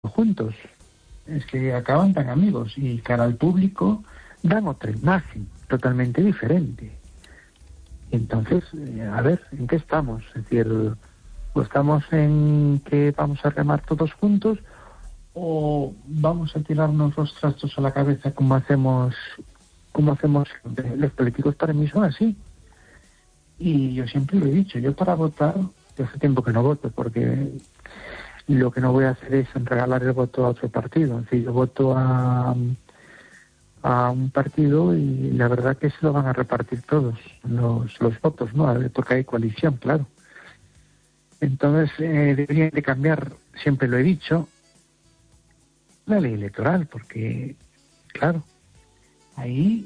juntos. Es que acaban tan amigos y cara al público dan otra imagen totalmente diferente. Entonces, a ver, ¿en qué estamos? Es decir, ¿o estamos en que vamos a remar todos juntos o vamos a tirarnos los trastos a la cabeza como hacemos siempre? Los políticos para mí son así. Y yo siempre lo he dicho, yo para votar, yo hace tiempo que no voto, porque lo que no voy a hacer es regalar el voto a otro partido. Es decir, yo voto a un partido y la verdad que se lo van a repartir todos los votos, ¿no? Porque hay coalición, claro. Entonces deberían de cambiar, siempre lo he dicho, la ley electoral, porque, claro, ahí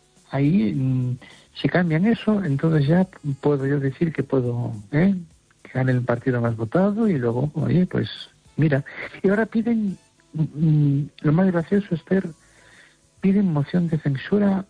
si cambian eso, entonces ya puedo yo decir que que gane el partido más votado y luego, oye, pues mira. Y ahora piden, lo más gracioso, Esther, piden moción de censura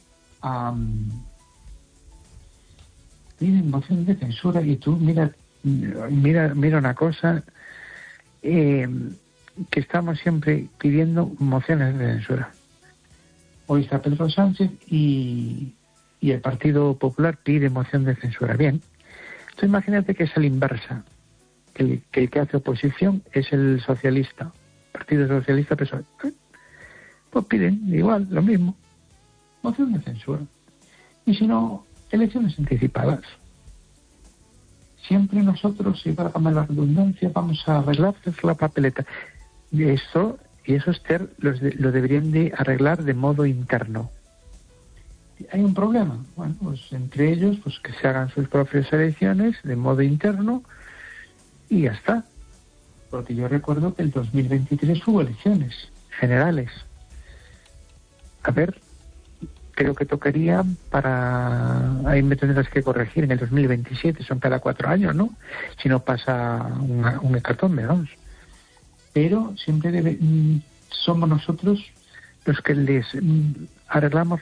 y tú mira una cosa, que estamos siempre pidiendo mociones de censura. Hoy está Pedro Sánchez y el Partido Popular pide moción de censura. Bien, entonces imagínate que es a la inversa, que el que hace oposición es el socialista, Partido Socialista PSOE. Pues piden igual, lo mismo, moción de censura. Y si no, elecciones anticipadas. Siempre nosotros, y válgame la redundancia, vamos a arreglar la papeleta. Y eso, Esther, lo deberían de arreglar de modo interno. ¿Hay un problema? Bueno, pues entre ellos, pues que se hagan sus propias elecciones de modo interno y ya está. Porque yo recuerdo que el 2023 hubo elecciones generales. A ver, creo que tocaría ahí me tendrás que corregir, en el 2027, son cada 4 años, ¿no? Si no pasa un hecatombe, vamos. Pero siempre somos nosotros los que les arreglamos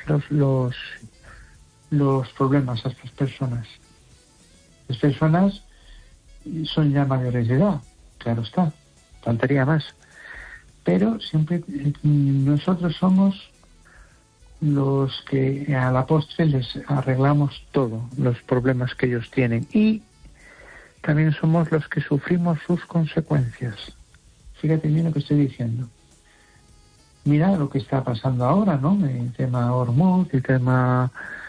los problemas a estas personas. Las personas son ya mayores de edad, claro está, faltaría más. Pero siempre nosotros somos los que a la postre les arreglamos todo, los problemas que ellos tienen. Y también somos los que sufrimos sus consecuencias. Fíjate bien lo que estoy diciendo. Mira lo que está pasando ahora, ¿no? El tema Hormuz, el tema,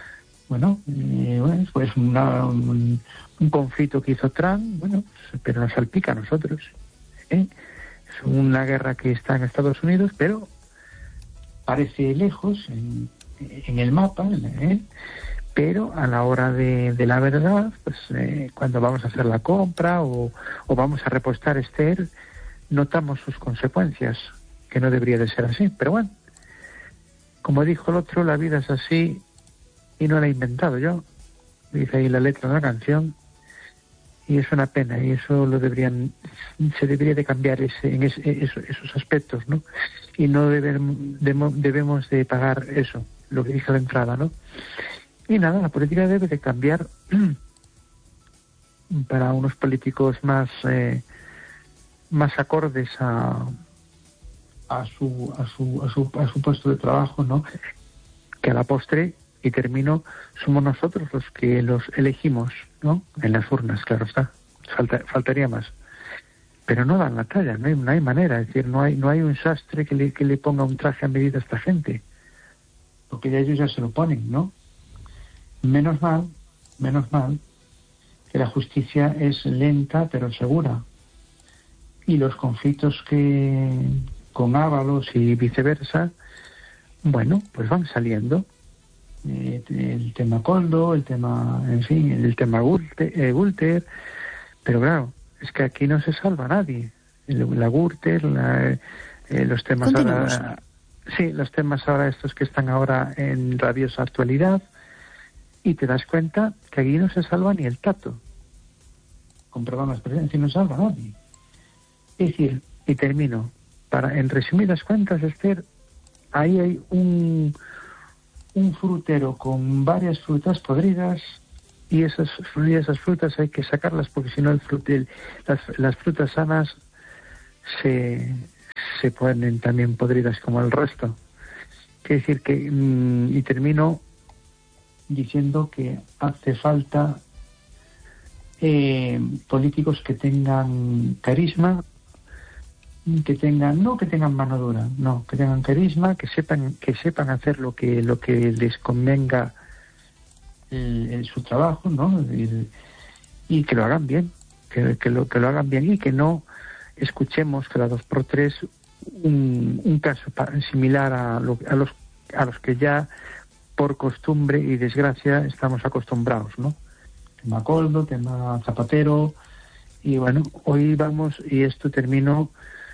pues un conflicto que hizo Trump, pero nos salpica a nosotros. Es una guerra que está en Estados Unidos, pero parece lejos en el mapa, pero a la hora de la verdad, pues cuando vamos a hacer la compra o vamos a repostar, Esther, notamos sus consecuencias, que no debería de ser así. Pero bueno, como dijo el otro, la vida es así y no la he inventado yo. Dice ahí la letra de la canción y es una pena y eso se debería de cambiar esos aspectos, ¿no? Y no debemos de pagar eso, lo que dije a la entrada, ¿no? Y nada, la política debe de cambiar para unos políticos más acordes a su puesto de trabajo, ¿no? Que a la postre, y termino, somos nosotros los que los elegimos, ¿no? En las urnas, claro está. Faltaría más. Pero no dan la talla, no hay manera, es decir, no hay un sastre que le ponga un traje a medida a esta gente. Porque ya ellos ya se lo ponen, ¿no? Menos mal que la justicia es lenta pero segura. Y los conflictos con Ábalos y viceversa, pues van saliendo. El tema Coldo, el tema Gürtel, pero claro, es que aquí no se salva nadie. La Gürtel, los temas ahora, los temas ahora estos que están ahora en rabiosa actualidad, y te das cuenta que aquí no se salva ni el tato. Comprobamos la experiencia, no salva nadie. Es decir, y termino, en resumidas cuentas, Esther, ahí hay un frutero con varias frutas podridas y esas frutas hay que sacarlas porque si no las frutas sanas se se ponen también podridas como el resto. Quiere decir que, y termino diciendo que hace falta políticos que tengan carisma, que tengan mano dura, no, que tengan carisma, que sepan hacer lo que les convenga en su trabajo, ¿no? Y que lo hagan bien, que lo hagan bien, y que no escuchemos cada 2x3 un caso similar a los que ya por costumbre y desgracia estamos acostumbrados, ¿no? Tema Coldo, tema Zapatero, y bueno, hoy vamos, y esto terminó.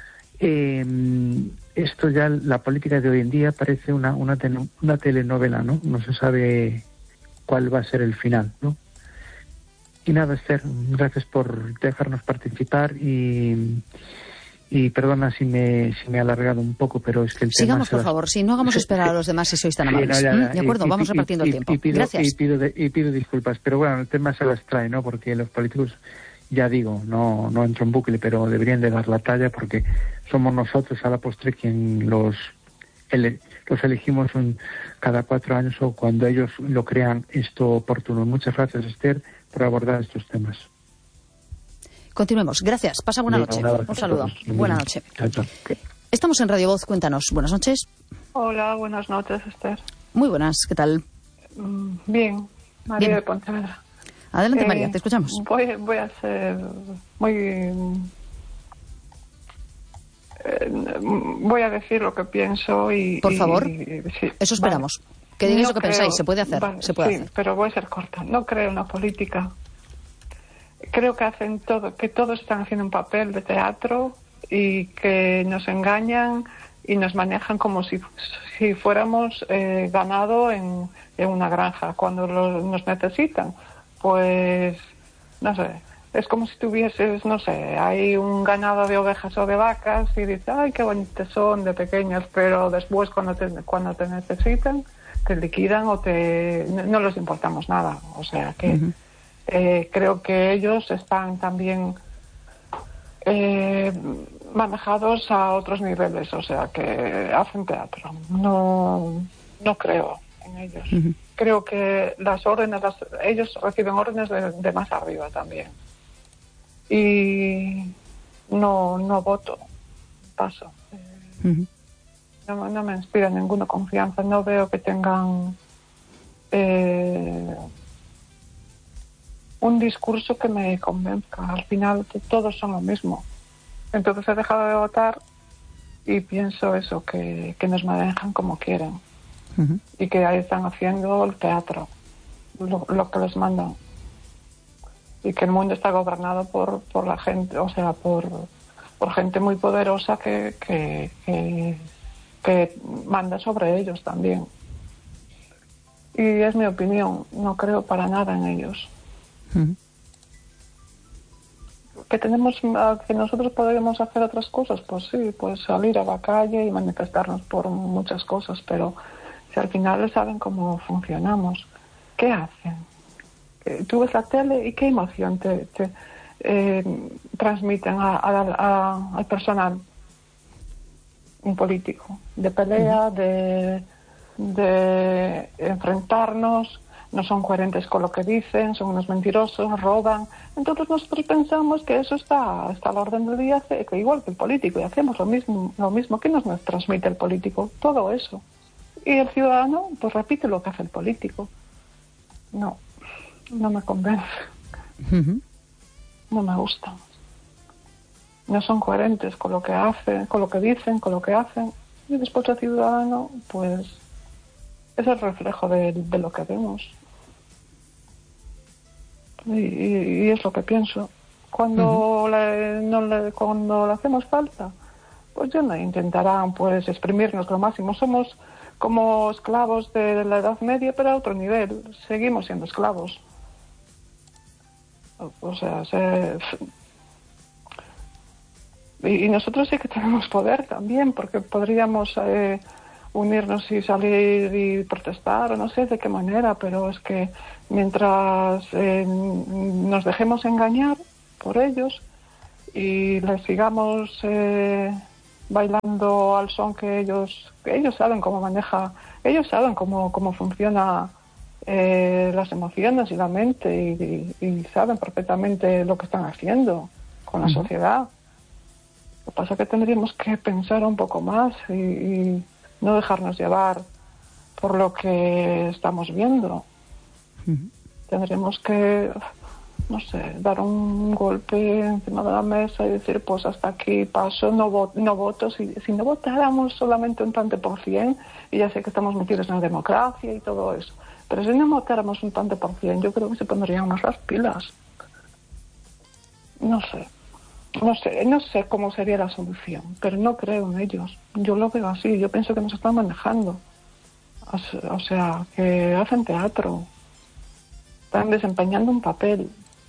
Esto ya, la política de hoy en día parece una telenovela, ¿no? No se sabe cuál va a ser el final, ¿no? Y nada, Esther, gracias por dejarnos participar y perdona si me he alargado un poco, pero es que el Sigamos, tema... por favor, si no hagamos esperar a los demás si sois tan amables. Sí, no, De acuerdo, vamos repartiendo el tiempo. Gracias. Y pido disculpas, pero bueno, el tema se las trae, ¿no? Porque los políticos, ya digo, no entro en bucle, pero deberían de dar la talla, porque somos nosotros a la postre quien los elegimos cada 4 años o cuando ellos lo crean esto oportuno. Muchas gracias, Esther, por abordar estos temas. Continuemos. Gracias. Pasa buena noche. Un saludo. Buena noche. Estamos en Radio Voz. Cuéntanos. Buenas noches. Hola, buenas noches, Esther. Muy buenas. ¿Qué tal? Bien. María Bien. de Pontevedra. Adelante, María. Te escuchamos. Voy a ser muy... voy a decir lo que pienso y... Por favor. Sí, eso esperamos. Vale. Que digáis lo que pensáis. Se puede hacer. Vale, se puede sí, hacer. Pero voy a ser corta. No creo en la política. Creo que hacen todo, que todos están haciendo un papel de teatro y que nos engañan y nos manejan como si fuéramos ganado en una granja. Cuando nos necesitan, pues, no sé, es como si tuvieses, no sé, hay un ganado de ovejas o de vacas y dices, ay, qué bonitas son de pequeñas, pero después cuando te necesitan, te liquidan o no les importamos nada. O sea que... Uh-huh. Creo que ellos están también manejados a otros niveles, o sea, que hacen teatro. No creo en ellos. Uh-huh. Creo que ellos reciben órdenes de más arriba también. Y no voto, paso. Uh-huh. No me inspira ninguna confianza, no veo que tengan... un discurso que me convenzca. Al final todos son lo mismo. Entonces he dejado de votar y pienso eso, que nos manejan como quieren. Uh-huh. Y que ahí están haciendo el teatro, lo que les mandan. Y que el mundo está gobernado por la gente, o sea, por gente muy poderosa que manda sobre ellos también. Y es mi opinión, no creo para nada en ellos. Uh-huh. Que nosotros podríamos hacer otras cosas, pues sí, pues salir a la calle y manifestarnos por muchas cosas, pero si al final saben cómo funcionamos, ¿qué hacen? Tú ves la tele y qué emoción te transmiten al personal, un político, de pelea, uh-huh. de enfrentarnos. No son coherentes con lo que dicen, son unos mentirosos, roban. Entonces nosotros pensamos que eso está a la orden del día, igual que el político, y hacemos lo mismo. ¿Qué nos transmite el político? Todo eso. Y el ciudadano, pues repite lo que hace el político. No me convence. Uh-huh. No me gusta. No son coherentes con lo que hacen, con lo que dicen, con lo que hacen. Y después el ciudadano, pues, es el reflejo de lo que vemos. Y es lo que pienso. Cuando uh-huh. Cuando le hacemos falta, pues ya no intentarán pues exprimirnos lo máximo. Somos como esclavos de la Edad Media, pero a otro nivel. Seguimos siendo esclavos. O sea, y nosotros sí que tenemos poder también, porque podríamos unirnos y salir y protestar, o no sé de qué manera, pero es que mientras nos dejemos engañar por ellos y les sigamos bailando al son que ellos saben cómo maneja, ellos saben cómo funciona las emociones y la mente y saben perfectamente lo que están haciendo con la sociedad. Lo que pasa es que tendríamos que pensar un poco más y no dejarnos llevar por lo que estamos viendo. Tendremos que, no sé, dar un golpe encima de la mesa y decir, pues hasta aquí paso, no voto. Si no votáramos solamente un tanto por cien, y ya sé que estamos metidos en la democracia y todo eso, pero si no votáramos un tanto por cien, yo creo que se pondrían más las pilas. No sé cómo sería la solución, pero no creo en ellos. Yo lo veo así, yo pienso que nos están manejando. O sea, que hacen teatro, están desempeñando un papel.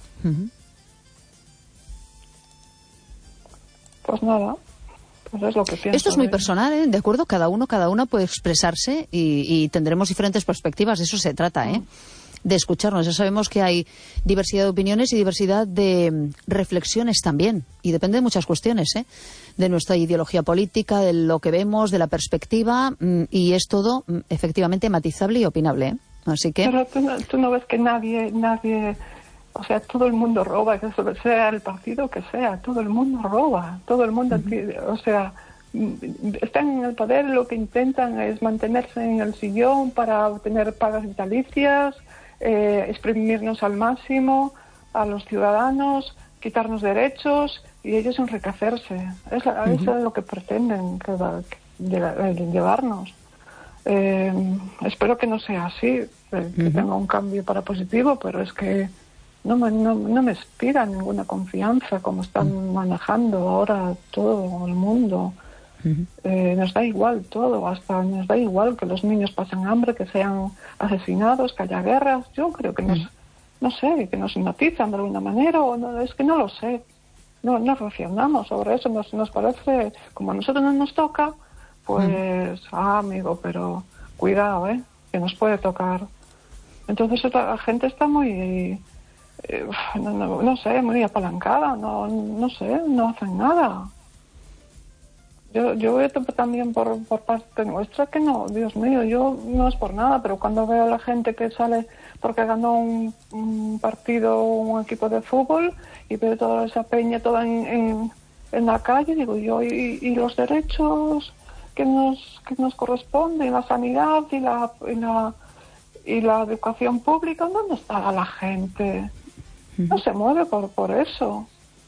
Pues nada, pues es lo que pienso. Esto es muy personal, ¿eh? De acuerdo, cada una puede expresarse y tendremos diferentes perspectivas, de eso se trata, de escucharnos. Ya sabemos que hay diversidad de opiniones y diversidad de reflexiones también, y depende de muchas cuestiones, de nuestra ideología política, de lo que vemos, de la perspectiva, y es todo efectivamente matizable y opinable, así que... Pero tú no ves que nadie, o sea, todo el mundo roba, que sea el partido que sea, todo el mundo roba, todo el mundo, o sea, están en el poder, lo que intentan es mantenerse en el sillón para obtener pagas vitalicias, exprimirnos al máximo a los ciudadanos, quitarnos derechos y ellos enriquecerse. Eso es lo que pretenden llevarnos. Espero que no sea así, que tenga un cambio para positivo, pero es que no me inspira ninguna confianza como están manejando ahora todo el mundo. Nos da igual todo, hasta nos da igual que los niños pasen hambre, que sean asesinados, que haya guerras. Yo creo que que nos hipnotizan de alguna manera, o no, es que no lo sé. No reflexionamos sobre eso, nos parece, como a nosotros no nos toca, pues, amigo, pero cuidado, que nos puede tocar. Entonces la gente está muy, no sé, muy apalancada, no sé, no hacen nada. Yo veo también por parte nuestra que no, Dios mío, yo no es por nada, pero cuando veo a la gente que sale porque ganó un partido, un equipo de fútbol, y veo toda esa peña toda en la calle, digo yo, y los derechos que nos corresponden, la sanidad y la educación pública, ¿dónde está la gente? No se mueve por eso.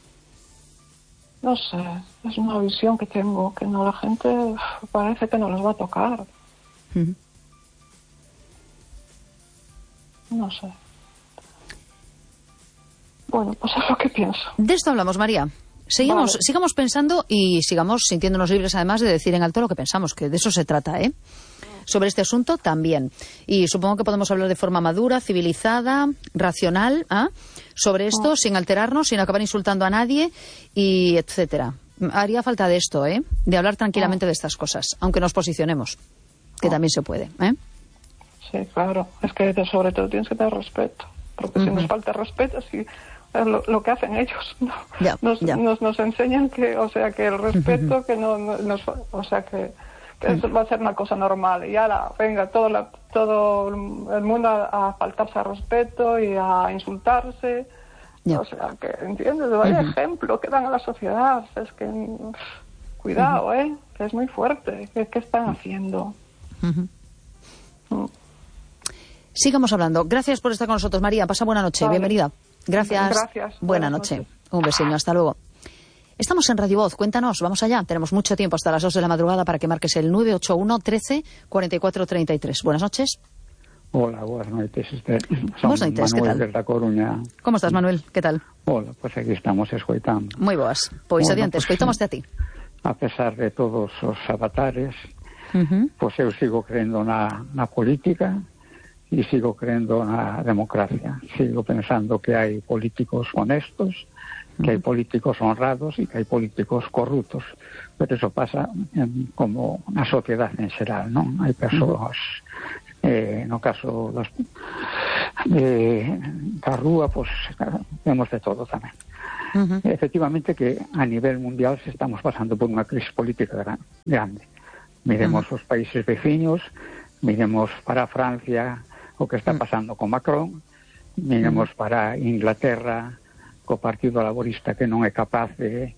No sé, es una visión que tengo, que no, la gente parece que no les va a tocar. No sé. Bueno, pues es lo que pienso. De esto hablamos, María. Sigamos pensando y sigamos sintiéndonos libres, además, de decir en alto lo que pensamos, que de eso se trata, sobre este asunto también. Y supongo que podemos hablar de forma madura, civilizada, racional, sobre esto, sin alterarnos, sin acabar insultando a nadie, y etcétera. Haría falta de esto, de hablar tranquilamente de estas cosas, aunque nos posicionemos, que también se puede. Sí, claro. Es que sobre todo tienes que tener respeto, porque si nos falta respeto, si lo que hacen ellos, nos enseñan que, o sea, que el respeto, que o sea, que eso va a ser una cosa normal, y ahora venga todo el mundo a faltarse al respeto y a insultarse. O sea, que entiendes, vaya ejemplo que dan a la sociedad. Es que cuidado, que es muy fuerte. ¿Qué están haciendo? Sigamos hablando. Gracias por estar con nosotros, María. Pasa buena noche. Vale. Bienvenida. Gracias. Buena noche. Un besillo. Hasta luego. Estamos en Radio Voz, cuéntanos, vamos allá. Tenemos mucho tiempo hasta las 2 de la madrugada para que marques el 981 13 44 33. Buenas noches. Hola, buenas noches. Buenas noches, Manuel, ¿qué tal? desde A Coruña. ¿Cómo estás, Manuel? ¿Qué tal? Hola, pues aquí estamos escoitando. Moi boas. Pois adiante, escoitamos-te a ti. A pesar de todos os avatares, pois eu sigo crendo na política e sigo crendo na democracia. Sigo pensando que hai políticos honestos, que hai políticos honrados e que hai políticos corruptos. Pero eso pasa como na sociedade en xeral, non? Hai persoas, no caso da rúa, pues vemos de todo tamén. Efectivamente que a nivel mundial se estamos pasando por unha crisis política grande. Miremos os países veciños, miremos para Francia o que está pasando con Macron, miremos para Inglaterra co Partido Laborista que non é capaz de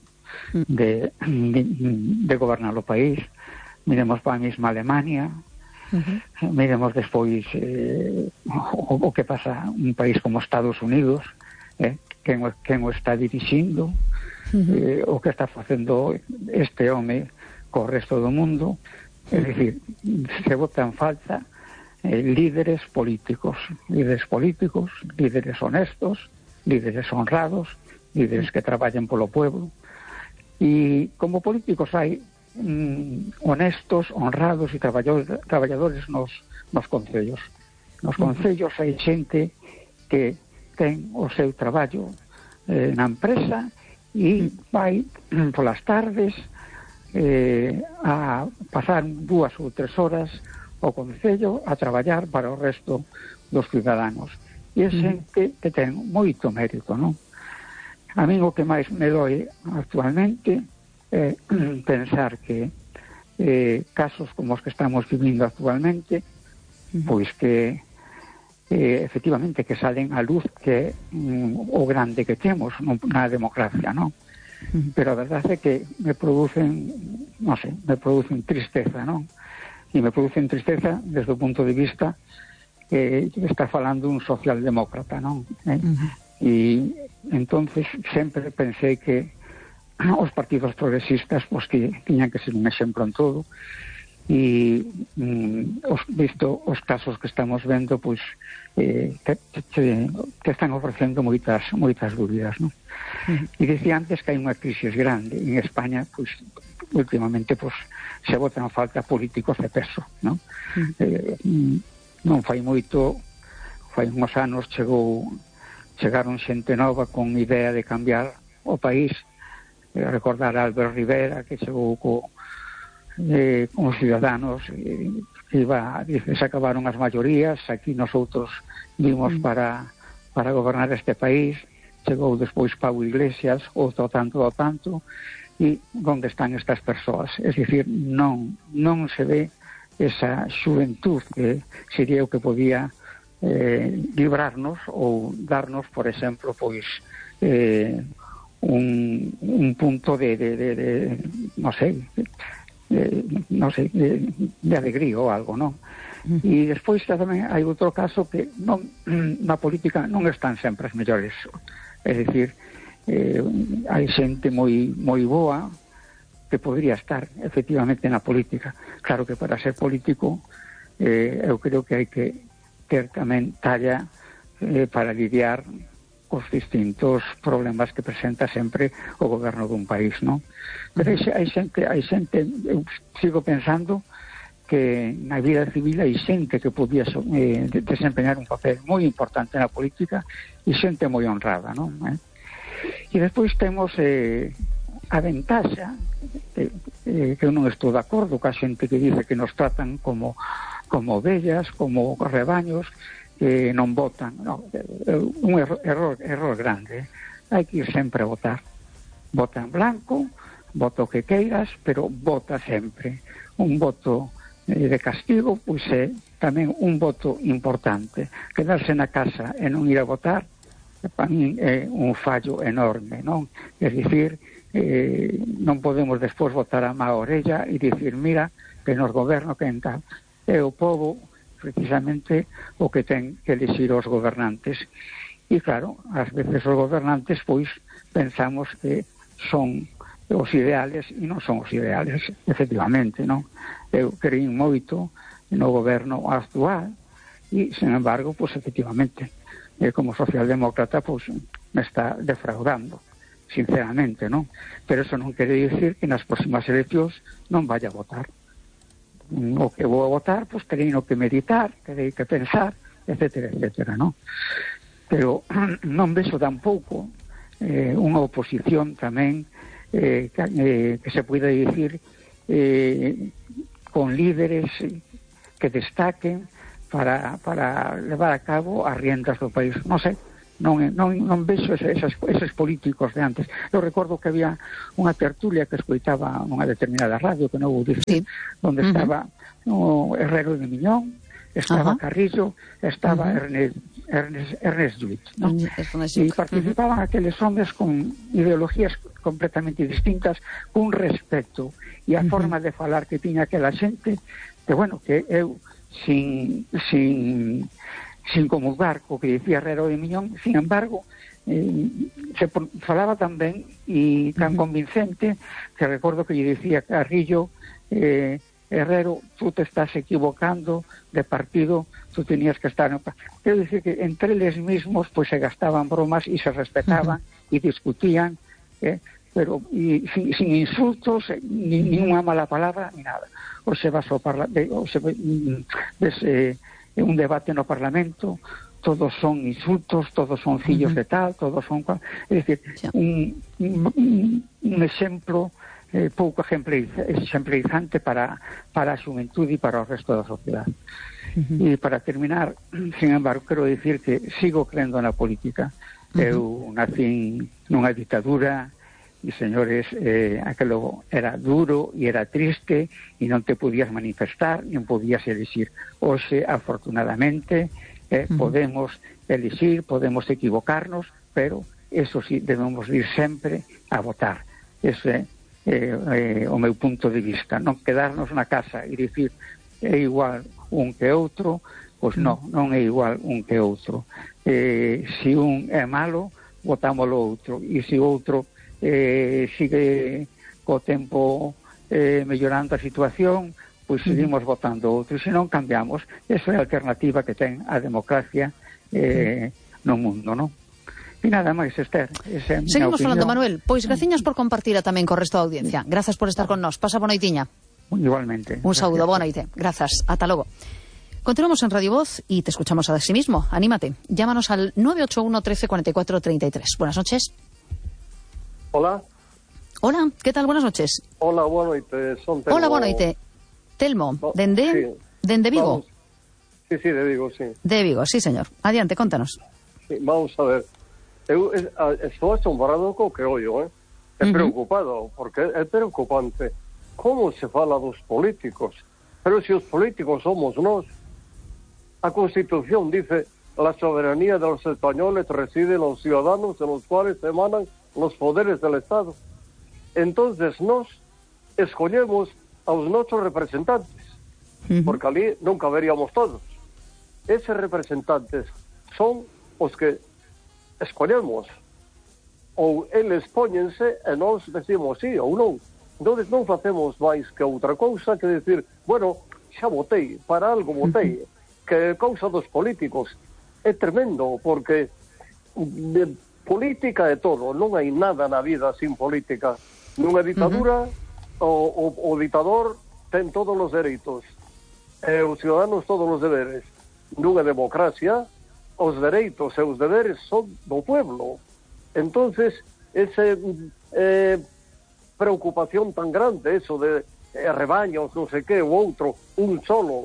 gobernar o país, miremos para a mesma Alemania, miremos despois o que pasa un país como Estados Unidos, quen o está dirixindo, o que está facendo este home co resto do mundo. É dicir, se bota en falta líderes políticos, líderes honestos, líderes honrados, líderes que traballen polo pueblo. E como políticos hai honestos, honrados e traballadores nos concellos. Nos concellos hai xente que ten o seu traballo na empresa e vai polas tardes a pasar 2 ou 3 horas ao concello a traballar para o resto dos ciudadanos. E é xente que ten moito mérito, non? A mí o que máis me doe actualmente é pensar que casos como os que estamos vivindo actualmente, pois que efectivamente que salen a luz que o grande que temos na democracia, non? Pero a verdade é que me producen tristeza, non? E me producen tristeza desde o punto de vista que está falando un socialdemócrata, non? E entonces sempre pensei que os partidos progresistas pois que tiñan que ser un exemplo en todo, e visto os casos que estamos vendo, pois que están ofrecendo moitas dúbidas, non? E dicía antes que hai unha crisis grande en España, pois últimamente pois se botan falta políticos de peso, non? Non fai moito, fai uns anos chegaron xente nova con idea de cambiar o país. Recordar a Albert Rivera, que chegou con Ciudadanos, se acabaron as maiorías, aquí nosotros vimos para gobernar este país. Chegou despois Pablo Iglesias, outro tanto, e onde están estas persoas? É dicir, non se ve esa xuventud que sería o que podía librarnos ou darnos, por exemplo, pois un punto de alegría ou algo, non? E despois tamén hai outro caso que na política non están sempre as mellores. É dicir, hai xente moi boa que podría estar efectivamente na política. Claro que para ser político eu creo que hai que ter tamén talla para lidiar os distintos problemas que presenta sempre o goberno dun país, non? Pero hai xente, eu sigo pensando que na vida civil hai xente que podía desempeñar un papel moi importante na política e xente moi honrada, non? E despois temos a ventaxa que eu non estou de acordo ca xente que dice que nos tratan como ovellas, como rebaños, que non votan. Un error grande. Hai que ir sempre a votar. Vota en blanco, vota o que queiras, pero vota sempre. Un voto de castigo, pois é tamén un voto importante. Quedarse na casa e non ir a votar, para mí é un fallo enorme, non? É dicir, non podemos despois votar a má orella e dicir, mira, que nos goberno quen tal. É o povo precisamente o que ten que elixir os gobernantes. E claro, ás veces os gobernantes pois pensamos que son os ideales e non son os ideales, efectivamente, non? Eu creí moito no goberno actual e, sin embargo, pois efectivamente, como socialdemócrata, pois me está defraudando, sinceramente, non? Pero eso non quere dicir que nas próximas eleccións non vaya a votar. O que vou a votar, pois terei que meditar, terei que pensar, etcétera, etcétera, non? Pero non vexo tampouco unha oposición tamén que se pueda dicir con líderes que destaquen para levar a cabo as riendas do país. Non sei, non vexo eses políticos de antes. Eu recordo que había unha tertulia que escoitaba nunha determinada radio, que non vou dicir, onde estaba o Herrero de Miñón, estaba Carrillo, estaba Ernest Lluís, ¿no? E participaban aqueles homes con ideologías completamente distintas, cun respeto e a forma de falar que tiña aquela xente, que bueno, que eu sin comulgar co que dicía Herrero de Miñón, sin embargo se falaba tan ben e tan convincente que recordo que lle dicía Carrillo, Herrero, tú te estás equivocando de partido, tú tenías que estar... Quiero decir que entre eles mismos pues se gastaban bromas y se respetaban y discutían, pero sin insultos, ni unha mala palabra, ni nada. O se vas un debate no Parlamento, todos son insultos, todos son fillos de tal, todos son... Es decir, un exemplo pouco exemplarizante para a xuventude e para o resto da sociedade. E para terminar, sin embargo, quero dicir que sigo crendo na política. Eu nací nunha ditadura e, señores, aquilo era duro e era triste e non te podías manifestar, non podías elixir. Hoxe, afortunadamente, podemos elixir, podemos equivocarnos, pero eso sí, debemos ir sempre a votar. Eso é o meu punto de vista, non quedarnos na casa e dicir é igual un que outro, pois non é igual un que outro. Se un é malo, votámoslo outro, e se outro sigue co tempo mellorando a situación, pois seguimos votando outro, se non cambiamos. Esa é a alternativa que ten a democracia no mundo, non? E nada máis, Esther. Seguimos falando, Manuel. Pois graciñas por compartila tamén co resto da audiencia. Grazas por estar con nós. Pasa boa noitiña. Igualmente. Un saúdo, boa noite. Grazas. Ata logo. Continuamos en Radio Voz y te escuchamos a sí mismo. Anímate. Llámanos al 981 13 44 33. Buenas noches. Hola. Hola, ¿qué tal? Buenas noches. Hola, boa noite. Son Telmo. Hola, boa noite. Telmo, dende Vigo. Sí, de Vigo, sí. De Vigo, sí, señor. Adiante, contanos. Sí, vamos a ver. Eu estou asombrado co que oio, É preocupado, porque é preocupante como se fala dos políticos. Pero se os políticos somos nós, a Constitución dice la soberanía de los españoles reside en los ciudadanos en los cuales emanan los poderes del Estado. Entonces nós escollemos aos nosos representantes, porque ali nunca veríamos todos. Eses representantes son os que escollemos, ou eles póñense e nós decimos sí ou non. Entón non facemos máis que outra cousa que decir, bueno, xa votei, para algo votei, que cousa dos políticos. É tremendo, porque de política é todo, non hai nada na vida sin política. Nunha ditadura, o ditador ten todos os dereitos, e os ciudadanos todos os deberes. Nunha democracia, os dereitos e os deberes son do pueblo. Entonces, ese preocupación tan grande, eso de rebaños, non sei que, o outro, un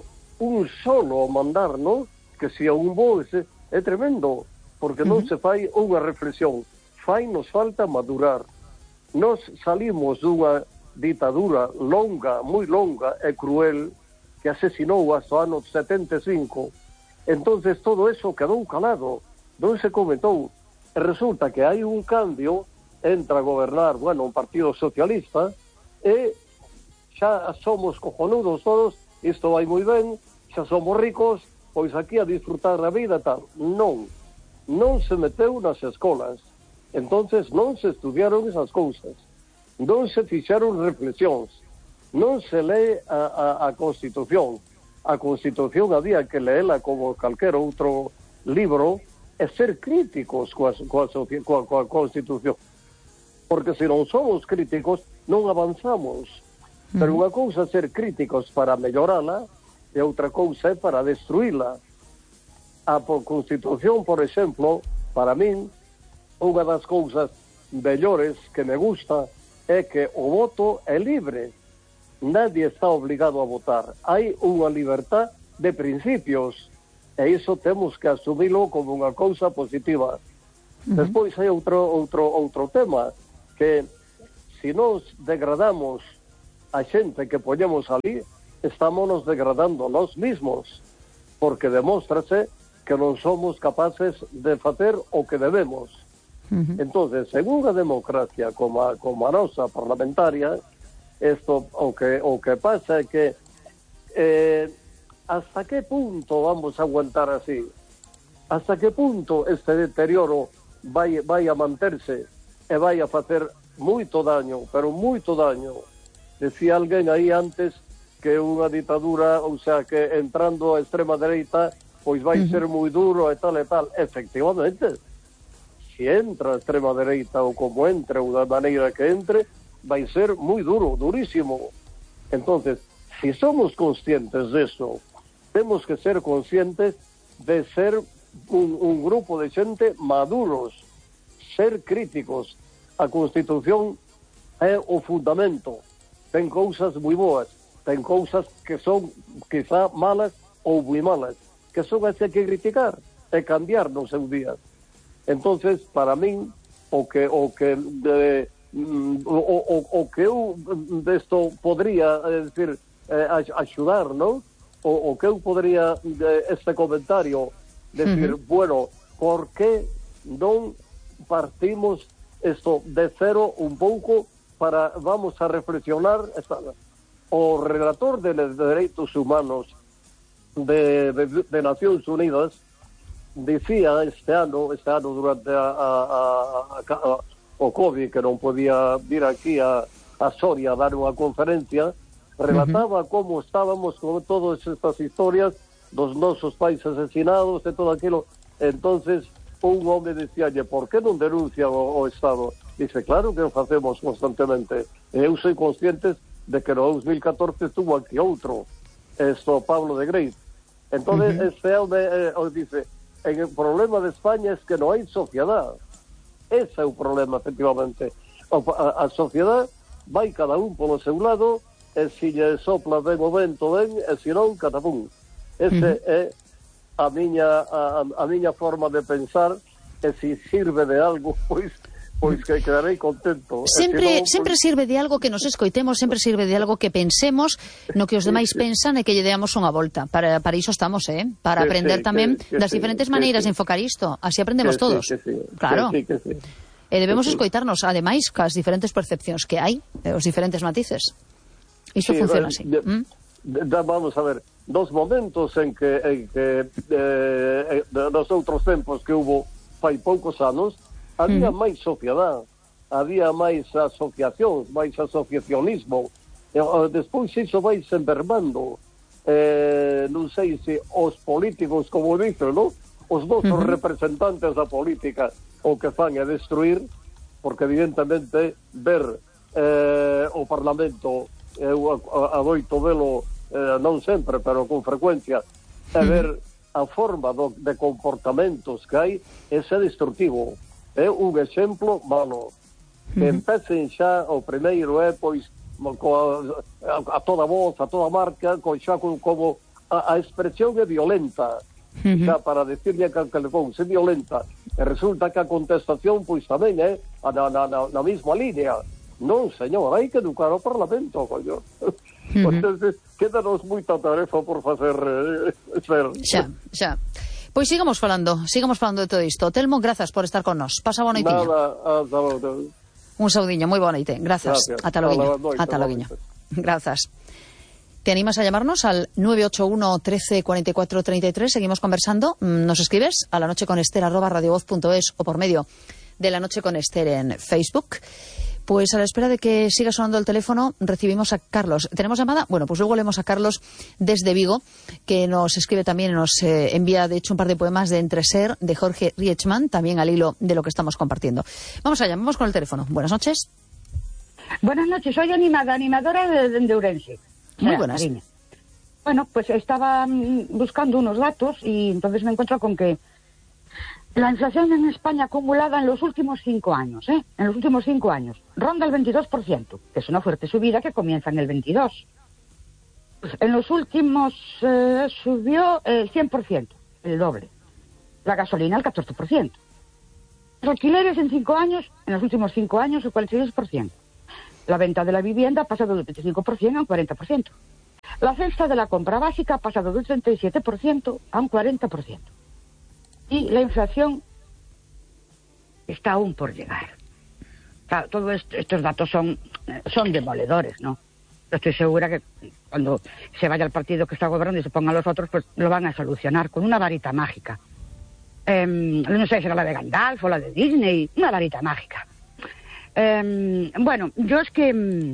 solo mandar, non? Que se a un bo é tremendo, porque non se fai unha reflexión, nos falta madurar. Nos salimos dunha ditadura longa, moi longa e cruel, que asesinou hasta o ano 75. Entonces todo eso quedou calado, non se comentou. E resulta que hai un cambio, entra a gobernar, bueno, un partido socialista, e xa somos cojonudos todos, isto vai moi ben, xa somos ricos, pois aquí a disfrutar da vida tal. Non se meteu nas escolas, entonces non se estudiaron esas cousas, non se fixaron reflexións, non se lee a Constitución. A Constitución había que leela como calquer outro libro e ser críticos coa Constitución, porque se non somos críticos non avanzamos. Pero unha cousa é ser críticos para mellorala e outra cousa é para destruíla. A Constitución, por exemplo, para min, unha das cousas mellores que me gusta é que o voto é libre. Nadie está obligado a votar. Hai unha libertad de principios e iso temos que asumilo como unha cousa positiva. Despois hai outro tema, que se nos degradamos a xente que poñemos ali, estamos nos degradando nós mismos, porque demóstrase que non somos capaces de facer o que debemos. Entonces, en unha democracia como a nosa parlamentaria, o que pasa é que hasta que punto vamos a aguantar así? Hasta que punto este deterioro vai a manterse e vai a facer moito daño, pero moito daño? Decía alguén aí antes que unha ditadura, ou sea, que entrando a extrema dereita, pois vai ser moi duro e tal. Efectivamente, se entra a extrema dereita ou como entre, ou da maneira que entre, vai ser moi duro, durísimo. Entonces, si somos conscientes de eso, temos que ser conscientes de ser un grupo de xente maduros, ser críticos. A Constitución é o fundamento. Ten cousas moi boas, ten cousas que son quizá malas ou moi malas, que son as que hai que criticar e cambiar no seu día. Entonces, para min, o que eu desto podría decir axudar, non? O que eu podría este comentario decir, bueno, por que non partimos isto de cero un pouco para, vamos a reflexionar. O relator de Dereitos Humanos de Nacións Unidas dicía este ano durante o COVID, que non podía vir aquí a Soria a dar unha conferencia, relataba como estábamos con todas estas historias dos nosos pais asesinados e todo aquilo. Entonces un home dicíalle, por que non denuncia o Estado? Dice, claro que o facemos constantemente. Eu soy consciente de que no 2014 estuvo aquí outro, Pablo de Grey. Entonces este home dice, el problema de España es que non hai sociedade. Ese é o problema, efectivamente. A sociedade vai cada un polo seu lado, e se lle sopla ben o vento ben, e se non, catapum. Ese é a miña forma de pensar, e se sirve de algo, pois que quedarei contento. Sempre sirve de algo que nos escoitemos, sempre sirve de algo que pensemos no que os demais pensan e que lle deamos unha volta. Para iso estamos, para aprender tamén das diferentes maneiras de enfocar isto. Así aprendemos todos. Claro. E debemos escoitarnos, ademais, cas diferentes percepcións que hai, os diferentes matices. Iso funciona así. Vamos a ver, dos momentos en que nos outros tempos que hubo fai poucos anos, había máis sociedade, había máis asociacións, máis asociacionismo. Despois iso vai se enfermando. Non sei se os políticos, como dicen, ¿no? Os nosos representantes da política o que fan é destruir, porque evidentemente ver o Parlamento, eu adoito velo non sempre, pero con frecuencia, e ver a forma de comportamentos que hai, ese é destructivo. É un exemplo malo. Que empecen xa, o primeiro é, pois, a toda voz, a toda marca, xa como a expresión é violenta, xa para decirle que le cousa é violenta, e resulta que a contestación, pois, tamén é na mesma línea. Non, señor, hai que educar o Parlamento, coño. Entonces, quédanos moita tarefa por facer. Xa. Pois sigamos falando de todo isto. Telmo, grazas por estar con nós. Pasa boa noitiña. Un saudiño, moi boa noite. Grazas. Ata loguiño. Grazas. ¿Te animas a llamarnos al 981 13 44 33? Seguimos conversando. Nos escribes a lanocheconester@radiovoz.es o por medio de La Noche con Ester en Facebook. Pues a la espera de que siga sonando el teléfono, recibimos a Carlos. ¿Tenemos llamada? Bueno, pues luego leemos a Carlos desde Vigo, que nos escribe también, nos envía de hecho un par de poemas de Entreser, de Jorge Riechmann, también al hilo de lo que estamos compartiendo. Vamos allá, vamos con el teléfono. Buenas noches. Buenas noches, soy animadora de Ourense. Muy buenas. Cariño. Bueno, pues estaba buscando unos datos y entonces me encuentro con que la inflación en España acumulada en los últimos 5 años, en los últimos 5 años, ronda el 22%, que es una fuerte subida que comienza en el 22%. En los últimos subió el 100%, el doble. La gasolina el 14%. Los alquileres en 5 años, en los últimos 5 años, el 46%. La venta de la vivienda ha pasado del 25% a un 40%. La cesta de la compra básica ha pasado del 37% a un 40%. Y la inflación está aún por llegar. Claro, todos estos datos son demoledores, ¿no? Yo estoy segura que cuando se vaya el partido que está gobernando y se pongan los otros, pues lo van a solucionar con una varita mágica. No sé si era la de Gandalf o la de Disney, una varita mágica. Bueno, yo es que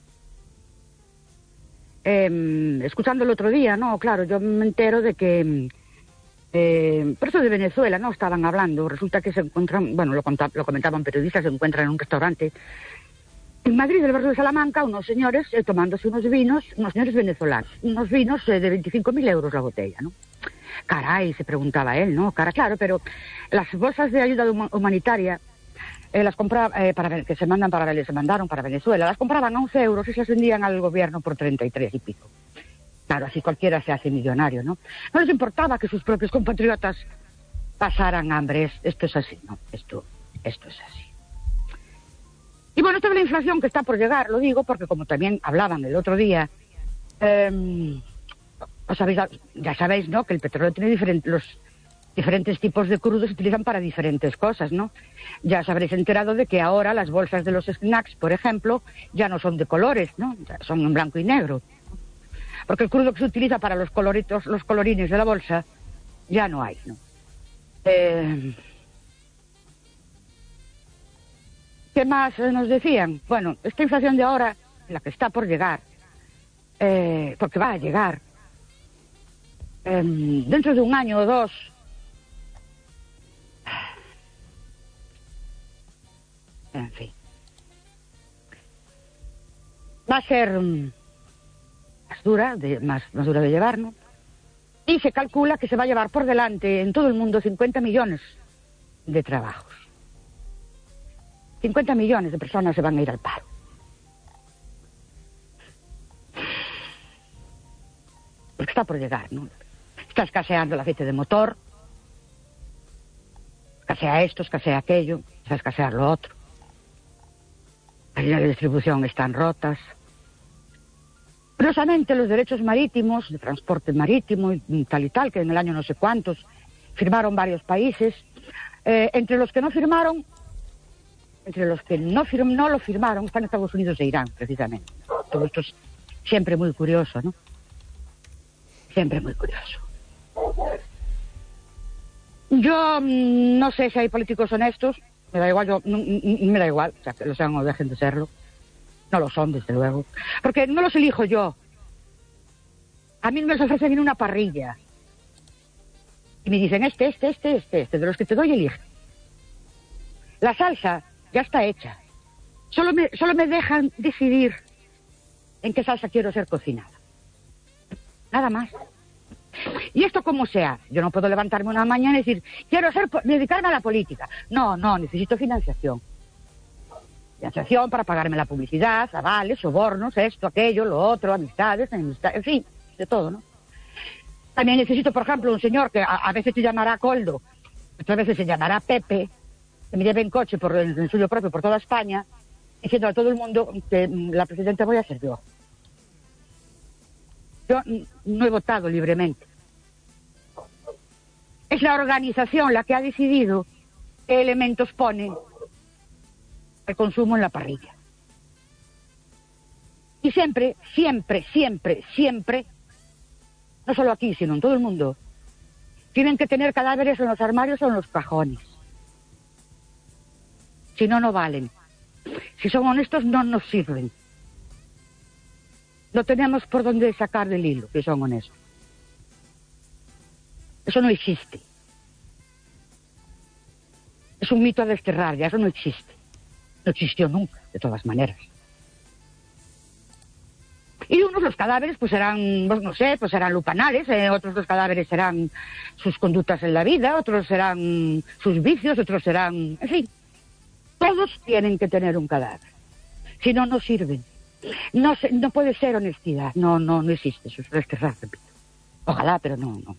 escuchando el otro día, no, claro, yo me entero de que por eso de Venezuela, ¿no? Estaban hablando, resulta que se encuentran, bueno, lo comentaban periodistas, se encuentran en un restaurante en Madrid, del barrio de Salamanca, unos señores tomándose unos señores venezolanos, unos vinos de 25.000 euros la botella, ¿no? Caray, se preguntaba él, ¿no? Claro, pero las bolsas de ayuda humanitaria las compraba, que se mandaron para Venezuela, las compraban a 11 euros y se las vendían al gobierno por 33 y pico. Claro, así cualquiera se hace millonario, ¿no? No les importaba que sus propios compatriotas pasaran hambre. Esto es así, ¿no? Esto es así. Y bueno, esto de la inflación que está por llegar, lo digo porque como también hablaban el otro día, ya sabéis, ¿no? Que el petróleo tiene los diferentes tipos de crudo se utilizan para diferentes cosas, ¿no? Ya os habréis enterado de que ahora las bolsas de los snacks, por ejemplo, ya no son de colores, ¿no? Ya son en blanco y negro. Porque el crudo que se utiliza para los colorines de la bolsa, ya no hay, ¿no? ¿Qué más nos decían? Bueno, esta inflación de ahora, la que está por llegar, porque va a llegar, dentro de un año o dos, en fin, va a ser más dura de llevar, ¿no? Y se calcula que se va a llevar por delante en todo el mundo 50 millones de trabajos. 50 millones de personas se van a ir al paro. Porque está por llegar, ¿no? Está escaseando el aceite de motor, escasea esto, escasea aquello, va a escasear lo otro. Las líneas de distribución están rotas. Curiosamente, los derechos marítimos, de transporte marítimo y tal, que en el año no sé cuántos, firmaron varios países. Entre los que no lo firmaron, están Estados Unidos e Irán, precisamente. Todo esto es siempre muy curioso, ¿no? Siempre muy curioso. Yo no sé si hay políticos honestos, me da igual, me da igual, o sea, que lo sean o dejen de serlo. No lo son, desde luego. Porque no los elijo yo. A mí me los ofrecen en una parrilla. Y me dicen, este, de los que te doy, elige. La salsa ya está hecha. Solo me dejan decidir en qué salsa quiero ser cocinada. Nada más. Y esto como sea. Yo no puedo levantarme una mañana y decir, quiero dedicarme a la política. No, necesito financiación. Financiación para pagarme la publicidad, avales, sobornos, esto, aquello, lo otro, amistades, en fin, de todo, ¿no? También necesito, por ejemplo, un señor que a veces se llamará Coldo, otras veces se llamará Pepe, que me lleve en coche en el suyo propio por toda España, diciendo a todo el mundo que la presidenta voy a ser yo. Yo no he votado libremente. Es la organización la que ha decidido qué elementos pone el consumo en la parrilla. Y siempre, no solo aquí, sino en todo el mundo, tienen que tener cadáveres en los armarios o en los cajones. Si no, no valen. Si son honestos, no nos sirven. No tenemos por dónde sacar del hilo que son honestos. Eso no existe. Es un mito a desterrar, ya eso no existe. No existió nunca, de todas maneras. Y unos los cadáveres pues serán, no sé, pues serán lupanales, otros los cadáveres serán sus conductas en la vida, otros serán sus vicios, otros serán, en fin. Todos tienen que tener un cadáver. Si no, no sirven. No puede ser honestidad. No existe. Eso es desterrar, repito. Ojalá, pero no.